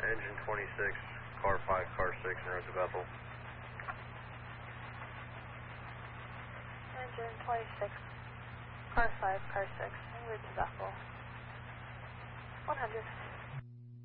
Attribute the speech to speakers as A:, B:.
A: engine 26, car 5, car 6, en route to Bethel.
B: Engine 26, car 5, car 6, en route to Bethel. 100.